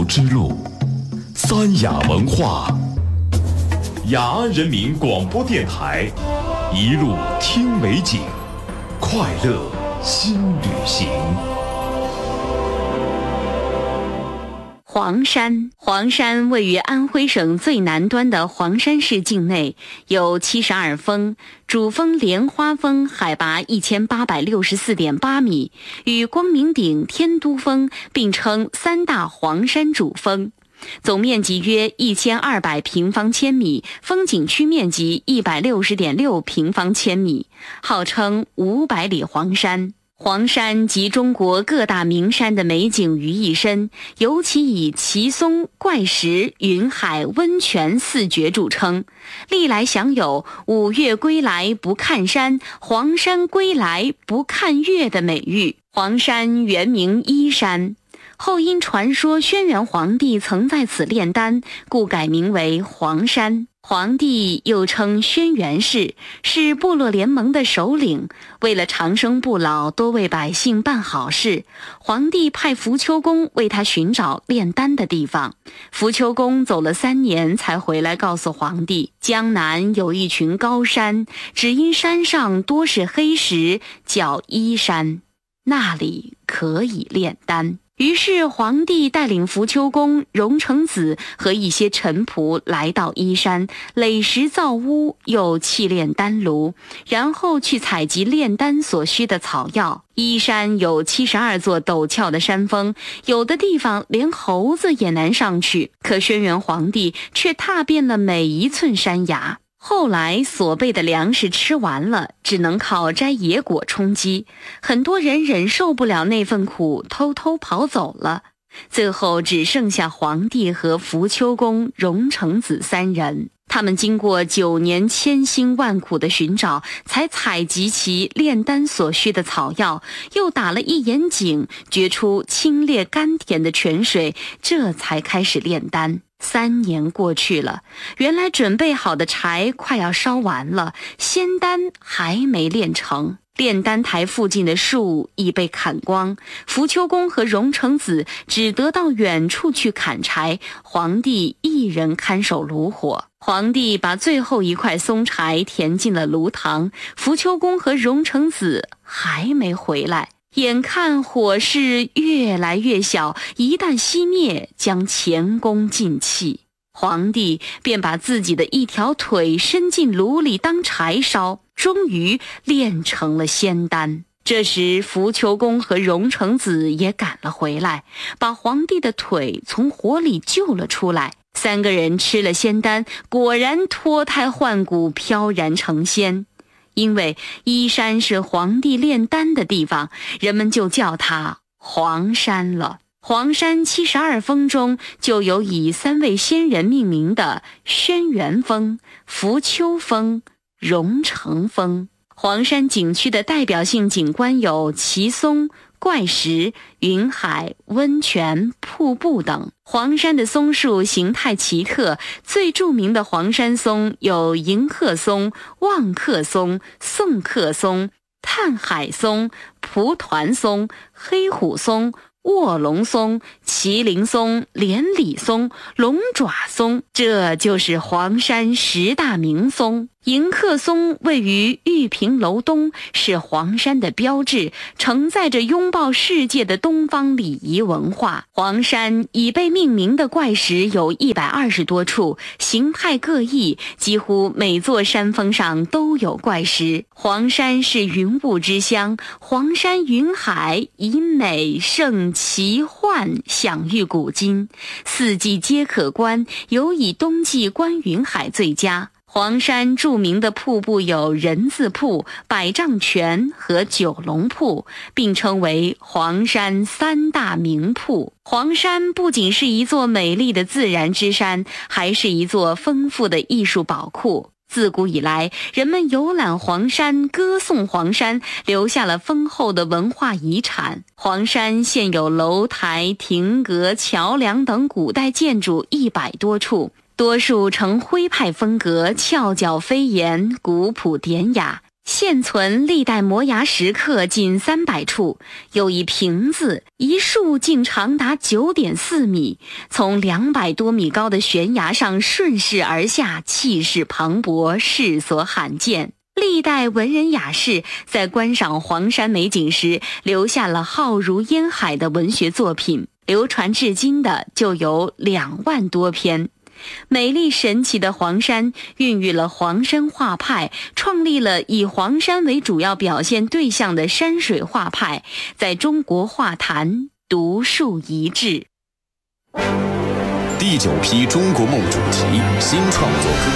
朝之路，三雅文化，雅安人民广播电台，一路听美景，快乐新旅行。 黄山位于安徽省最南端的黄山市境内，有72峰，主峰莲花峰海拔1864.8米，与光明顶、天都峰并称三大黄山主峰。总面积约1200平方千米，风景区面积160.6平方千米，号称500里黄山。黄山集中国各大名山的美景于一身，尤其以奇松、怪石、云海、温泉四绝著称，历来享有五岳归来不看山，黄山归来不看岳的美誉。黄山原名依山，后因传说轩辕皇帝曾在此炼丹，故改名为黄山。皇帝又称轩辕氏，是部落联盟的首领，为了长生不老，多为百姓办好事，皇帝派扶丘公为他寻找炼丹的地方。扶丘公走了3年才回来告诉皇帝，江南有一群高山，只因山上多是黑石，叫依山，那里可以炼丹。于是皇帝带领扶丘公、荣成子和一些臣仆来到依山，垒石造屋，又砌炼丹炉，然后去采集炼丹所需的草药。依山有72座陡峭的山峰，有的地方连猴子也难上去，可轩辕皇帝却踏遍了每一寸山崖。后来所备的粮食吃完了，只能靠摘野果充饥，很多人忍受不了那份苦，偷偷跑走了。最后只剩下皇帝和扶丘公、荣成子3人。他们经过9年千辛万苦的寻找，才采集其炼丹所需的草药，又打了一眼井，掘出清冽甘甜的泉水，这才开始炼丹。3年过去了，原来准备好的柴快要烧完了，仙丹还没炼成。炼丹台附近的树已被砍光，扶丘公和荣成子只得到远处去砍柴，皇帝一人看守炉火。皇帝把最后一块松柴填进了炉膛，扶丘公和荣成子还没回来。眼看火势越来越小，一旦熄灭，将前功尽弃。皇帝便把自己的一条腿伸进炉里当柴烧，终于炼成了仙丹。这时扶丘公和荣成子也赶了回来，把皇帝的腿从火里救了出来。3个人吃了仙丹，果然脱胎换骨，飘然成仙。因为依山是皇帝炼丹的地方，人们就叫它黄山了。黄山72峰中就有以3位仙人命名的轩辕峰、扶丘峰、荣成峰。黄山景区的代表性景观有奇松、怪石、云海、温泉、瀑布等。黄山的松树形态奇特，最著名的黄山松有迎鹤松、望客松、宋客松、探海松、蒲团松、黑虎松、卧龙松、麒麟松、连理松、龙爪松，这就是黄山10大名松。迎客松位于玉屏楼东，是黄山的标志，承载着拥抱世界的东方礼仪文化。黄山已被命名的怪石有120多处，形态各异，几乎每座山峰上都有怪石。黄山是云雾之乡，黄山云海以美胜奇幻享誉古今，四季皆可观，尤以冬季观云海最佳。黄山著名的瀑布有人字瀑、百丈泉和九龙瀑，并称为黄山3大名瀑。黄山不仅是一座美丽的自然之山，还是一座丰富的艺术宝库。自古以来，人们游览黄山，歌颂黄山，留下了丰厚的文化遗产。黄山现有楼台、亭阁、桥梁等古代建筑100多处，多数呈徽派风格，翘角飞檐，古朴典雅。 现存历代摩崖石刻近300处，有一瓶子，一树竟长达9.4米，从200多米高的悬崖上顺势而下，气势磅礴，世所罕见。历代文人雅士在观赏黄山美景时，留下了浩如烟海的文学作品，流传至今的就有2万多篇。美丽神奇的黄山孕育了黄山画派，创立了以黄山为主要表现对象的山水画派，在中国画坛独树一帜。 第9批中国梦主题新创作歌